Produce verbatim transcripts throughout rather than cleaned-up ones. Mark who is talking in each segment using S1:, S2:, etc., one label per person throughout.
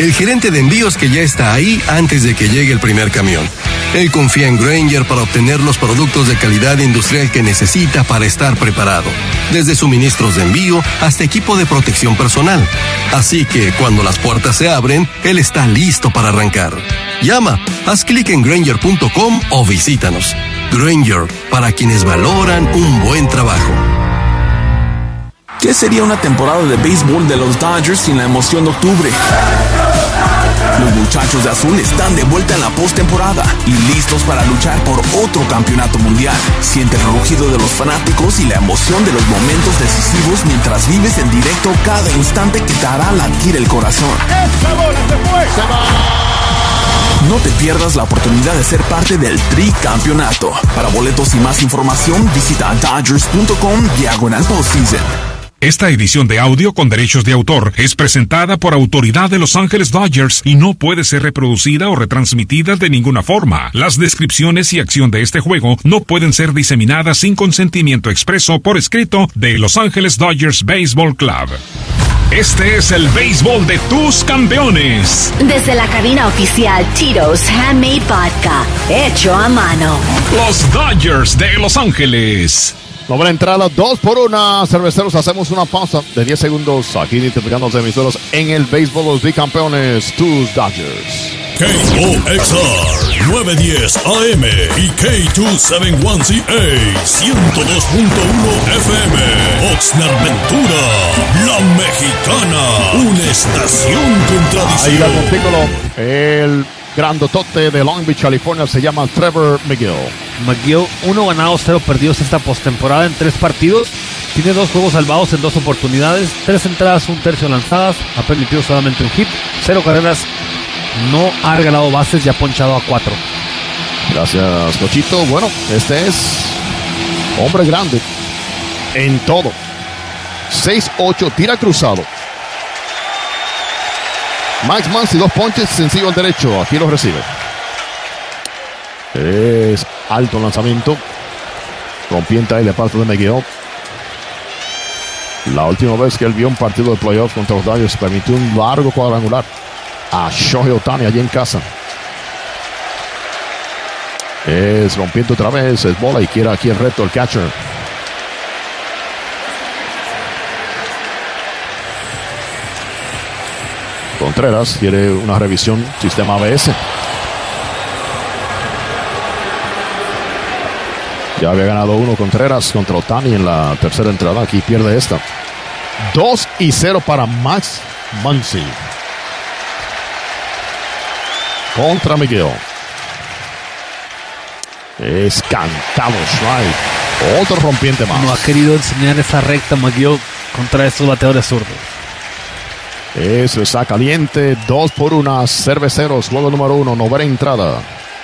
S1: el gerente de envíos que ya está ahí antes de que llegue el primer camión. Él confía en Grainger para obtener los productos de calidad industrial que necesita para estar preparado, desde suministros de envío hasta equipo de protección personal. Así que cuando las puertas se abren, él está listo para arrancar. Llama, haz clic en Grainger punto com o visítanos. Grainger, para quienes valoran un buen trabajo.
S2: ¿Qué sería una temporada de béisbol de los Dodgers sin la emoción de octubre? Los muchachos de azul están de vuelta en la postemporada y listos para luchar por otro campeonato mundial. Siente el rugido de los fanáticos y la emoción de los momentos decisivos mientras vives en directo cada instante que te hará latir el corazón.
S3: ¡Esa bola se fue! ¡Se va!
S2: No te pierdas la oportunidad de ser parte del tricampeonato. Para boletos y más información, visita Dodgers punto com diagonal postseason.
S4: Esta edición de audio con derechos de autor es presentada por autoridad de Los Ángeles Dodgers y no puede ser reproducida o retransmitida de ninguna forma. Las descripciones y acción de este juego no pueden ser diseminadas sin consentimiento expreso por escrito de Los Ángeles Dodgers Baseball Club. Este es el béisbol de tus campeones.
S5: Desde la cabina oficial Tito's Handmade Vodka, hecho a mano.
S4: Los Dodgers de Los Ángeles.
S6: Novena entrada, dos por una. Cerveceros, hacemos una pausa de diez segundos. Aquí identificando los emisoras en el béisbol, los bicampeones, tus Dodgers.
S7: K O X R nueve diez A M y K dos setenta y uno C A ciento dos punto uno F M. Oxnard Ventura, la mexicana, una estación con tradición.
S6: Ahí va el montículo, el grandotote de Long Beach, California, se llama Trevor McGill.
S8: McGill, uno ganado, cero perdidos esta postemporada en tres partidos. Tiene dos juegos salvados en dos oportunidades, tres entradas, un tercio lanzadas, ha permitido solamente un hit, cero carreras, no ha regalado bases y ha ponchado a cuatro.
S6: Gracias, Cochito. Bueno, este es hombre grande en todo. seis ocho, tira cruzado. Max Muncy, dos ponches, sencillo al derecho. Aquí lo recibe. Es alto lanzamiento. Rompiente ahí de parte de McGill. La última vez que él vio un partido de playoffs contra los Dodgers, permitió un largo cuadrangular a Shohei Ohtani allí en casa. Es rompiendo otra vez, es bola y quiere aquí el reto el catcher. Contreras quiere una revisión sistema A B S. Ya había ganado uno Contreras contra Ohtani en la tercera entrada. Aquí pierde esta. dos y cero para Max Muncy contra McGill. Es cantado strike. Otro rompiente más.
S8: No ha querido enseñar esa recta McGill contra estos bateadores zurdos.
S6: Eso está caliente. Dos por una. Cerveceros. Juego número uno. Novena entrada.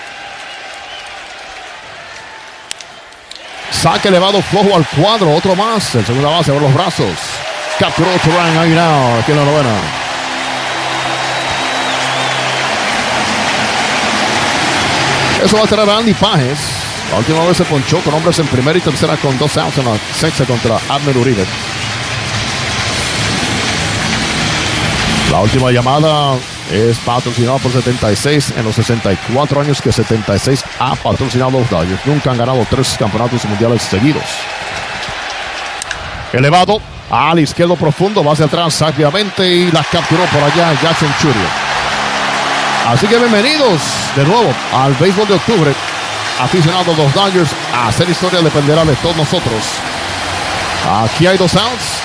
S6: Saque elevado flojo al cuadro. Otro más. El segunda base abre los brazos. Capturó Turang Aguinaldo aquí en la novena. Eso va a tener a Andy Pajes. La última vez se ponchó con hombres en primera y tercera con dos outs en la sexta contra Abner Uribe. La última llamada es patrocinada por setenta y seis en los sesenta y cuatro años que setenta y seis ha patrocinado a los Dodgers. Nunca han ganado tres campeonatos mundiales seguidos. Elevado al izquierdo profundo, va hacia atrás rápidamente y la capturó por allá Jackson Chourio. Así que bienvenidos de nuevo al béisbol de octubre. Aficionados a los Dodgers, a hacer historia dependerá de todos nosotros. Aquí hay dos outs.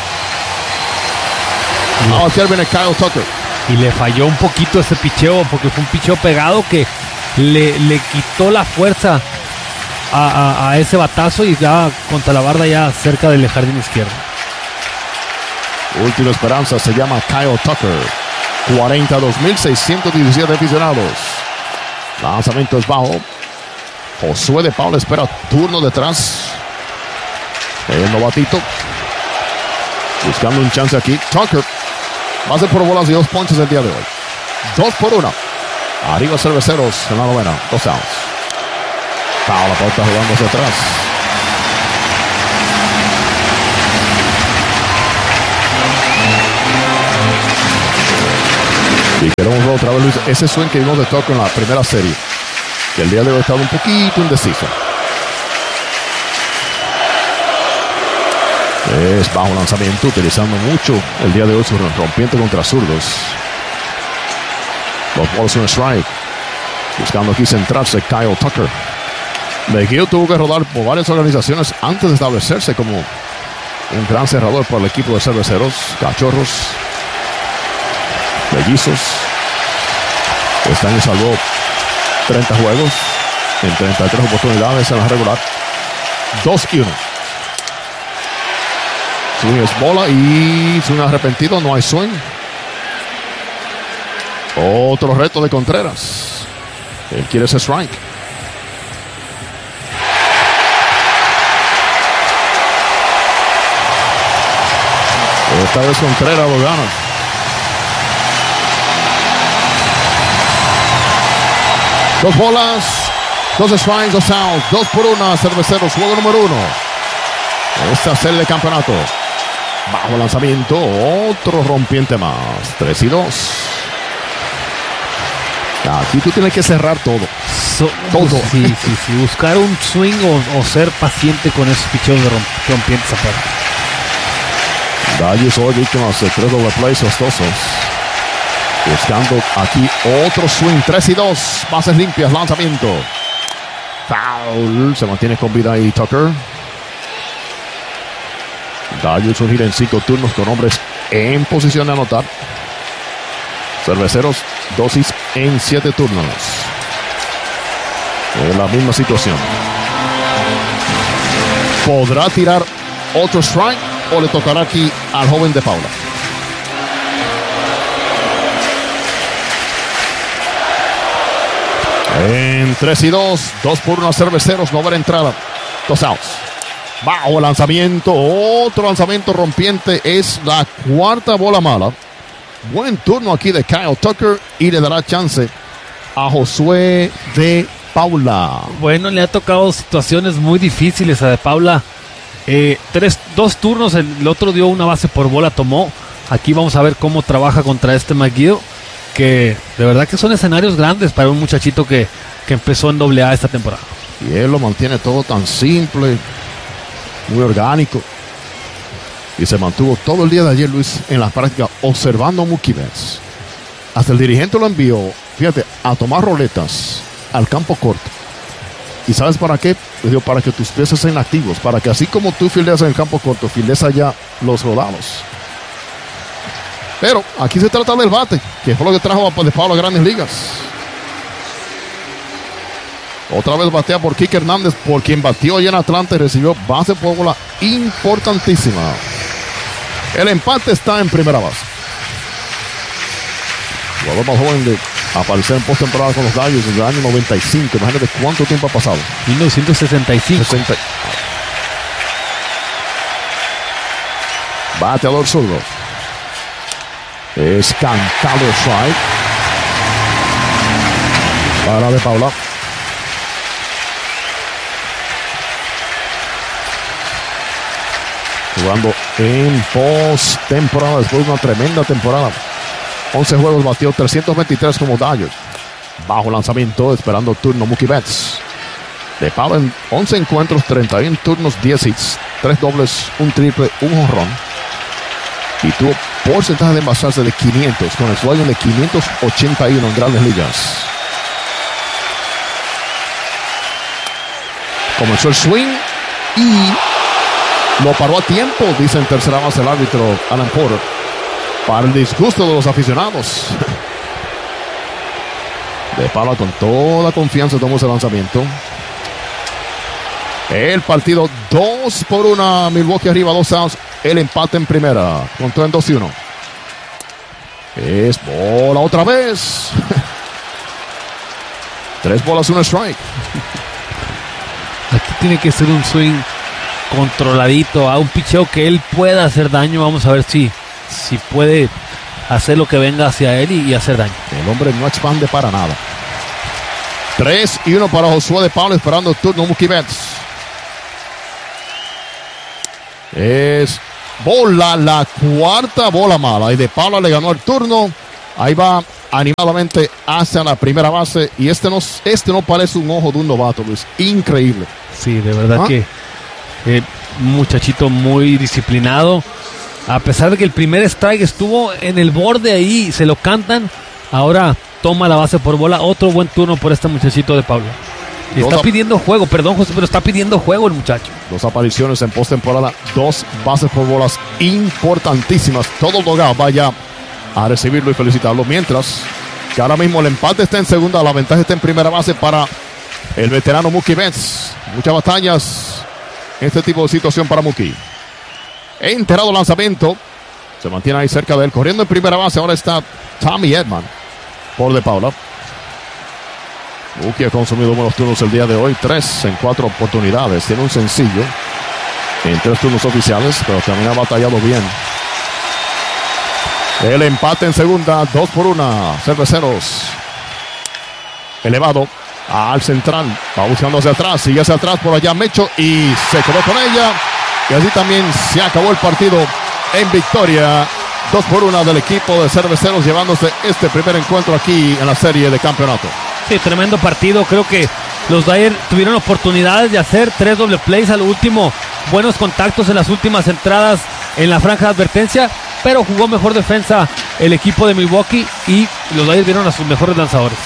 S6: Ahora aquí viene Kyle Tucker.
S8: Y le falló un poquito ese picheo porque fue un picheo pegado que le, le quitó la fuerza a, a, a ese batazo y ya contra la barda ya cerca del jardín izquierdo.
S6: Última esperanza, se llama Kyle Tucker. cuarenta y dos mil seiscientos diecisiete aficionados. Lanzamiento es bajo. Josué de Paula espera turno detrás. El novatito. Buscando un chance aquí. Tucker. Va a ser por bolas y dos ponches el día de hoy. Dos por una. Arriba Cerveceros en la novena. Dos outs. Paula está jugando hacia atrás. Y queremos ver otra vez, Luis, ese swing que vimos de Tucker en la primera serie, que el día de hoy ha estado un poquito indeciso. Es bajo lanzamiento, utilizando mucho el día de hoy su rompiente contra zurdos. Los bolas un strike. Buscando aquí centrarse Kyle Tucker. McGill tuvo que rodar por varias organizaciones antes de establecerse como un gran cerrador por el equipo de Cerveceros, Cachorros, Mellizos. Este año salvó treinta juegos en treinta y tres oportunidades en la regular. dos y uno. Swing es bola y swing arrepentido, no hay swing. Otro reto de Contreras. Él quiere ese strike. Esta vez Contreras lo gana. Dos bolas, dos strikes, dos outs, dos por una, Cerveceros, juego número uno. Esta serie de campeonato. Bajo lanzamiento, otro rompiente más. tres y dos. Aquí tú tienes que cerrar todo.
S8: So,
S6: todo.
S8: Sí, sí, sí. Buscar un swing o, o ser paciente con esos picheos de romp rompientes aparte.
S6: Dallas hoy víctimas de tres doble plays costosos. Buscando aquí otro swing. tres y dos. Bases limpias. Lanzamiento. Foul. Se mantiene con vida ahí Tucker. Dallas un gira en cinco turnos con hombres en posición de anotar. Cerveceros dosis en siete turnos. En la misma situación. ¿Podrá tirar otro strike o le tocará aquí al joven de Paula? En tres y dos, dos por uno Cerveceros, no habrá entrada. Dos outs. Bajo lanzamiento, otro lanzamiento rompiente, es la cuarta bola mala. Buen turno aquí de Kyle Tucker y le dará chance a Josué de Paula.
S8: Bueno, le ha tocado situaciones muy difíciles a de Paula. Eh, tres, dos turnos, el, el otro dio una base por bola, tomó. Aquí vamos a ver cómo trabaja contra este McGill, que de verdad que son escenarios grandes para un muchachito que, que empezó en doble A esta temporada.
S6: Y él lo mantiene todo tan simple, muy orgánico. Y se mantuvo todo el día de ayer, Luis, en la práctica, observando a Mookie Betts. Hasta el dirigente lo envió, fíjate, a tomar roletas al campo corto. ¿Y sabes para qué? Le digo, para que tus pies estén activos, para que así como tú fildeas en el campo corto, fildeas allá los rodados. Pero aquí se trata del bate, que fue lo que trajo a de Pablo a Grandes Ligas. Otra vez batea por Kike Hernández, por quien batió allá en Atlanta y recibió base por bola importantísima. El empate está en primera base. Jugador más joven de aparecer en postemporada con los Dodgers en el año noventa y cinco. Imagínate cuánto tiempo ha pasado.
S8: mil novecientos sesenta y cinco.
S6: sesenta. Bateador zurdo. Es cantado strike. Para de Paula. Jugando en postemporada después de una tremenda temporada. once juegos, batió trescientos veintitrés como Dodgers. Bajo lanzamiento, esperando turno Mookie Betts. De Paula en once encuentros, treinta y uno turnos, diez hits, tres dobles, un triple, un jonrón. Y tuvo porcentaje de envasarse de quinientos, con el sueño de quinientos ochenta y uno en Grandes Ligas. Comenzó el swing y lo paró a tiempo, dice en tercera base el árbitro Alan Porter, para el disgusto de los aficionados. De Paula con toda confianza tomó ese lanzamiento. El partido dos por una, Milwaukee arriba, dos outs. El empate en primera, contó en dos y uno. Es bola otra vez. Tres bolas, un strike.
S8: Aquí tiene que ser un swing controladito, a un picheo que él pueda hacer daño. Vamos a ver si, si puede hacer lo que venga hacia él y, y hacer daño.
S6: El hombre no expande para nada. tres y uno para Josué de Paula, esperando el turno Mookie Betts. Es bola, la cuarta bola mala. Y de Paula le ganó el turno. Ahí va animadamente hacia la primera base. Y este no, este no parece un ojo de un novato, Luis. Increíble.
S8: Sí, de verdad
S6: ¿Ah?
S8: que eh, un muchachito muy disciplinado. A pesar de que el primer strike estuvo en el borde ahí, se lo cantan. Ahora toma la base por bola. Otro buen turno por este muchachito de Pablo. Y está pidiendo juego, perdón José, pero está pidiendo juego el muchacho.
S6: Dos apariciones en postemporada, dos bases por bolas importantísimas. Todo el dogado vaya a recibirlo y felicitarlo. Mientras que ahora mismo el empate está en segunda, la ventaja está en primera base para el veterano Mookie Betts. Muchas batallas en este tipo de situación para Mookie. Enterado lanzamiento, se mantiene ahí cerca de él, corriendo en primera base. Ahora está Tommy Edman por De Paula. Mookie ha consumido buenos turnos el día de hoy, tres en cuatro oportunidades. Tiene un sencillo en tres turnos oficiales, pero también ha batallado bien. El empate en segunda, dos por una. Cerveceros elevado al central, va buscando hacia atrás, sigue hacia atrás por allá Mecho y se quedó con ella. Y así también se acabó el partido en victoria. Dos por una del equipo de Cerveceros, llevándose este primer encuentro aquí en la serie de campeonato.
S8: Sí, tremendo partido. Creo que los Dyers tuvieron oportunidades de hacer tres doble plays a lo último. Buenos contactos en las últimas entradas en la franja de advertencia, pero jugó mejor defensa el equipo de Milwaukee y los Dyers vieron a sus mejores lanzadores.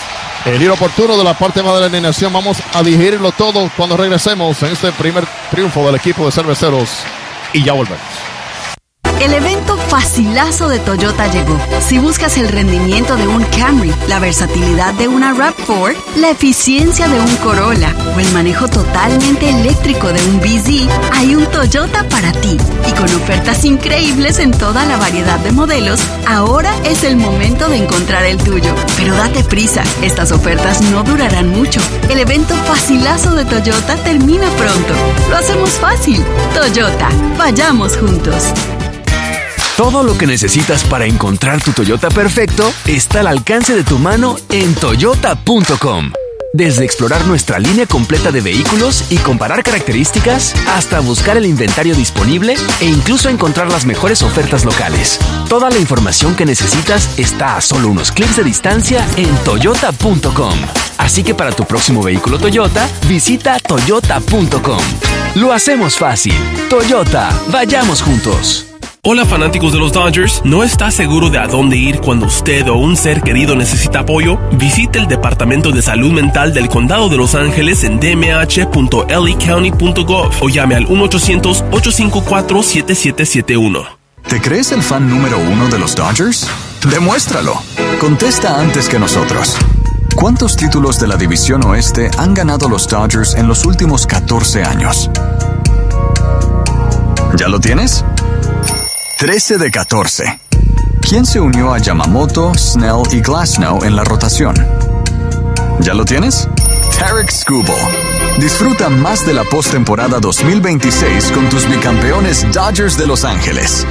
S5: El evento facilazo de Toyota llegó. Si buscas el rendimiento de un Camry, la versatilidad de una RAV cuatro, la eficiencia de un Corolla o el manejo totalmente eléctrico de un B Z, hay un Toyota para ti. Y con ofertas increíbles en toda la variedad de modelos, ahora es el momento de encontrar el tuyo. Pero date prisa, estas ofertas no durarán mucho. El evento facilazo de Toyota termina pronto. Lo hacemos fácil. Toyota, vayamos juntos.
S9: Todo lo que necesitas para encontrar tu Toyota perfecto está al alcance de tu mano en toyota punto com. Desde explorar nuestra línea completa de vehículos y comparar características, hasta buscar el inventario disponible e incluso encontrar las mejores ofertas locales. Toda la información que necesitas está a solo unos clics de distancia en toyota punto com. Así que para tu próximo vehículo Toyota, visita toyota punto com. Lo hacemos fácil. Toyota, vayamos juntos.
S10: Hola fanáticos de los Dodgers, ¿no está seguro de a dónde ir cuando usted o un ser querido necesita apoyo? Visite el Departamento de Salud Mental del Condado de Los Ángeles en d m h punto l a county punto gov o llame al uno ochocientos, ocho cinco cuatro, siete siete siete uno.
S11: ¿Te crees el fan número uno de los Dodgers? Demuéstralo. Contesta antes que nosotros. ¿Cuántos títulos de la División Oeste han ganado los Dodgers en los últimos catorce años? ¿Ya lo tienes? trece de catorce. ¿Quién se unió a Yamamoto, Snell y Glasnow en la rotación? ¿Ya lo tienes? Tarek Skubal. Disfruta más de la postemporada dos mil veintiséis con tus bicampeones Dodgers de Los Ángeles.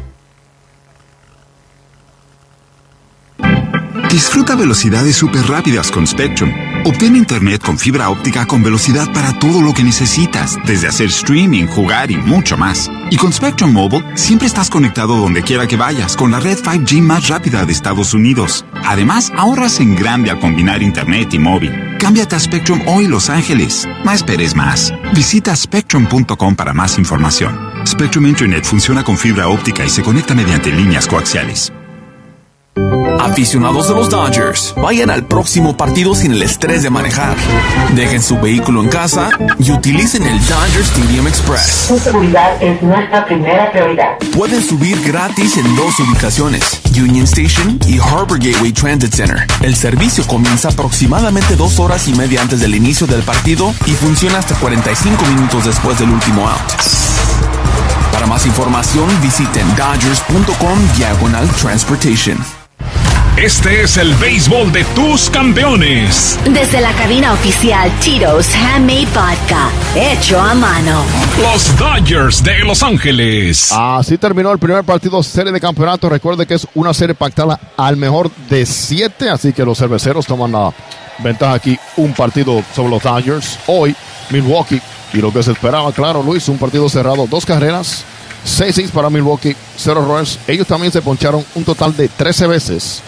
S12: Disfruta velocidades súper rápidas con Spectrum. Obtén internet con fibra óptica con velocidad para todo lo que necesitas, desde hacer streaming, jugar y mucho más. Y con Spectrum Mobile, siempre estás conectado donde quiera que vayas, con la red cinco G más rápida de Estados Unidos. Además, ahorras en grande al combinar internet y móvil. Cámbiate a Spectrum hoy, Los Ángeles. No esperes más. Visita spectrum punto com para más información. Spectrum Internet funciona con fibra óptica y se conecta mediante líneas coaxiales.
S2: Aficionados de los Dodgers, vayan al próximo partido sin el estrés de manejar. Dejen su vehículo en casa y utilicen el Dodger Stadium Express.
S13: Su seguridad es nuestra primera prioridad.
S2: Pueden subir gratis en dos ubicaciones, Union Station y Harbor Gateway Transit Center. El servicio comienza aproximadamente dos horas y media antes del inicio del partido y funciona hasta cuarenta y cinco minutos después del último out. Para más información, visiten dodgers punto com diagonal transportation.
S4: Este es el béisbol de tus campeones.
S5: Desde la cabina oficial Tito's Handmade Vodka, hecho a mano.
S4: Los Dodgers de Los Ángeles.
S6: Así terminó el primer partido serie de campeonato. Recuerde que es una serie pactada al mejor de siete, así que los cerveceros toman la ventaja aquí. Un partido sobre los Dodgers. Hoy, Milwaukee. Y lo que se esperaba, claro, Luis, un partido cerrado, dos carreras, seis hits para Milwaukee, cero errores. Ellos también se poncharon un total de trece veces.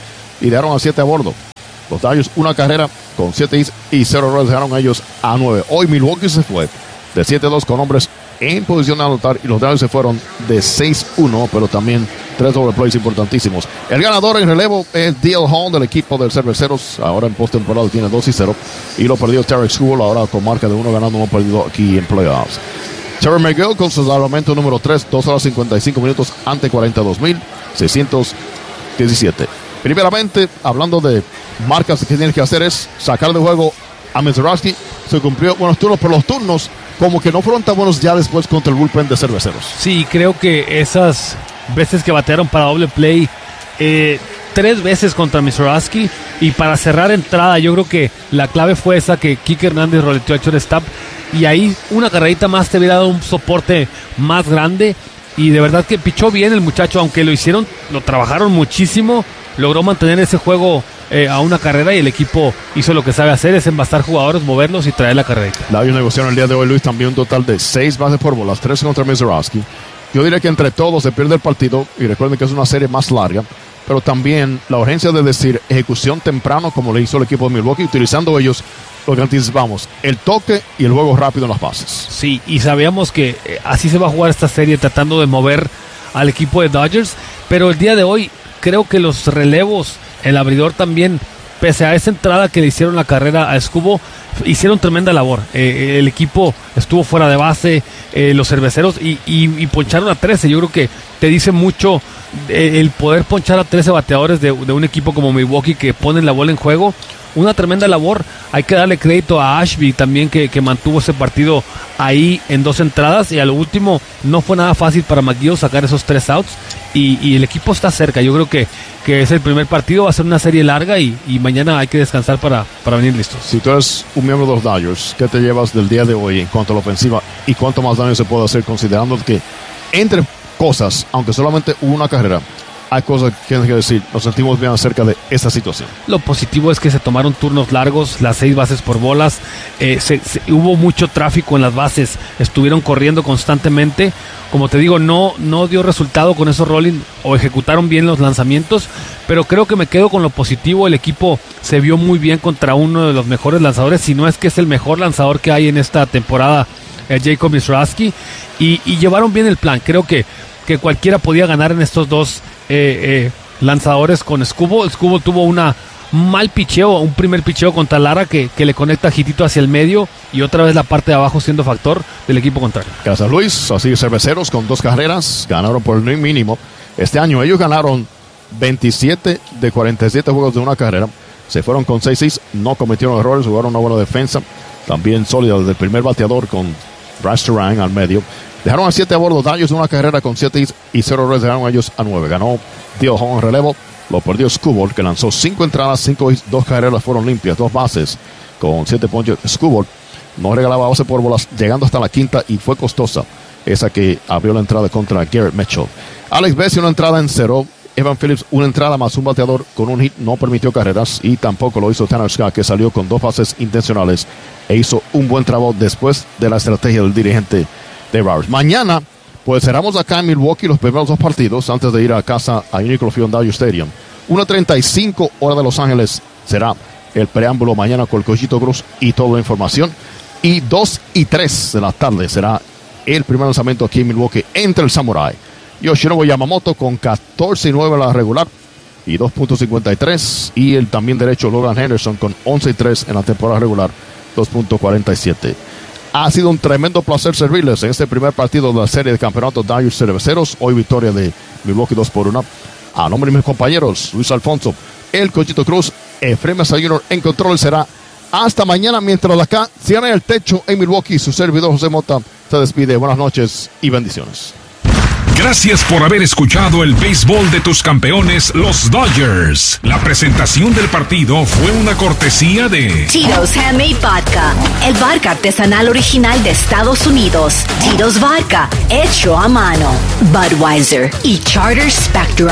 S6: y dejaron a siete a bordo. Los Dodgers una carrera con siete hits y cero errores, dejaron a ellos a nueve. Hoy Milwaukee se fue de siete dos con hombres en posición de anotar y los Dodgers se fueron de seis uno, pero también tres doble plays importantísimos. El ganador en relevo es Dale Hall del equipo de Cerveceros. Ahora en postemporada tiene dos y cero. Y lo perdió Tarek Skubal, ahora con marca de uno ganando, uno perdido aquí en playoffs. Terry McGill con su salvamento número tres, dos horas cincuenta y cinco minutos ante cuarenta y dos mil seiscientos diecisiete. Primeramente, hablando de marcas que tienen que hacer es sacar de juego a Mazeroski. Se cumplió buenos turnos, pero los turnos como que no fueron tan buenos ya después contra el bullpen de Cerveceros.
S8: Sí, creo que esas veces que batearon para doble play, eh, tres veces contra Mazeroski, y para cerrar entrada, yo creo que la clave fue esa que Kike Hernández roleteó a shortstop, y ahí una carrerita más te hubiera dado un soporte más grande, y de verdad que pichó bien el muchacho, aunque lo hicieron, lo trabajaron muchísimo, logró mantener ese juego eh, a una carrera, y el equipo hizo lo que sabe hacer, es embastar jugadores, moverlos y traer la carrerita.
S6: Labios negociaron el día de hoy, Luis, también un total de seis bases por bolas, tres contra Mazeroski. Yo diría que entre todos se pierde el partido, y recuerden que es una serie más larga, pero también la urgencia de decir ejecución temprano, como le hizo el equipo de Milwaukee, utilizando ellos lo que anticipamos, el toque y el juego rápido en las bases.
S8: Sí, y sabíamos que eh, así se va a jugar esta serie, tratando de mover al equipo de Dodgers, pero el día de hoy creo que los relevos, el abridor también, pese a esa entrada que le hicieron la carrera a Skubal, hicieron tremenda labor. Eh, el equipo estuvo fuera de base, eh, los Cerveceros, y, y, y poncharon a trece. Yo creo que te dice mucho eh, el poder ponchar a trece bateadores de, de un equipo como Milwaukee, que ponen la bola en juego. Una tremenda labor. Hay que darle crédito a Ashby también, que, que mantuvo ese partido ahí en dos entradas, y a lo último no fue nada fácil para McGill sacar esos tres outs, y, y el equipo está cerca. Yo creo que, que es el primer partido, va a ser una serie larga, y, y mañana hay que descansar para, para venir listos.
S6: Si tú eres un miembro de los Dodgers, ¿qué te llevas del día de hoy en cuanto a la ofensiva y cuánto más daño se puede hacer, considerando que entre cosas, aunque solamente hubo una carrera, hay cosas que tienes que decir? Nos sentimos bien acerca de esta situación.
S8: Lo positivo es que se tomaron turnos largos, las seis bases por bolas, eh, se, se, hubo mucho tráfico en las bases, estuvieron corriendo constantemente. Como te digo, no, no dio resultado con esos rolling, o ejecutaron bien los lanzamientos, pero creo que me quedo con lo positivo. El equipo se vio muy bien contra uno de los mejores lanzadores, si no es que es el mejor lanzador que hay en esta temporada, eh, Jacob Mazeroski, y, y llevaron bien el plan. Creo que, que cualquiera podía ganar en estos dos Eh, eh, lanzadores con Skubal. Skubal tuvo una mal picheo, un primer picheo contra Lara que, que le conecta Hitito hacia el medio, y otra vez la parte de abajo siendo factor del equipo contrario.
S6: Gracias, Luis. Así Cerveceros con dos carreras ganaron por el mínimo. Este año ellos ganaron veintisiete de cuarenta y siete juegos de una carrera, se fueron con seis seis, no cometieron errores, jugaron una buena defensa, también sólida desde el primer bateador con Bryce Terang al medio. Dejaron a siete a bordo, Dodgers una carrera con siete y cero errores, dejaron a ellos a nueve. Ganó Dale Hall en relevo, lo perdió Skubal, que lanzó cinco entradas, cinco hits, dos carreras fueron limpias, dos bases con siete ponches. Skubal no regalaba base por bolas, llegando hasta la quinta, y fue costosa esa que abrió la entrada contra Garrett Mitchell. Alex Bessie una entrada en cero. Evan Phillips una entrada más un bateador con un hit, no permitió carreras, y tampoco lo hizo Tanner Scott, que salió con dos bases intencionales e hizo un buen trabajo después de la estrategia del dirigente de Roberts. Mañana pues cerramos acá en Milwaukee los primeros dos partidos antes de ir a casa a Uniqlo Field Dodger Stadium. una treinta y cinco hora de Los Ángeles será el preámbulo mañana con el Cochito Cruz y toda la información, y dos y tres de la tarde será el primer lanzamiento aquí en Milwaukee entre el Samurai Yoshinobu Yamamoto con catorce y nueve en la regular y dos punto cincuenta y tres, y el también derecho Logan Henderson con once y tres en la temporada regular, dos punto cuarenta y siete. Ha sido un tremendo placer servirles en este primer partido de la serie de campeonato Dodgers Cerveceros. Hoy victoria de Milwaukee dos por uno. A nombre de mis compañeros, Luis Alfonso, el Cochito Cruz, Efraín Mesa junior en control, será hasta mañana, mientras de acá cierra el techo en Milwaukee. Su servidor José Mota se despide. Buenas noches y bendiciones.
S4: Gracias por haber escuchado el béisbol de tus campeones, los Dodgers. La presentación del partido fue una cortesía de
S14: Tito's Handmade Vodka, el vodka artesanal original de Estados Unidos. Tito's Vodka, hecho a mano. Budweiser y Charter Spectrum.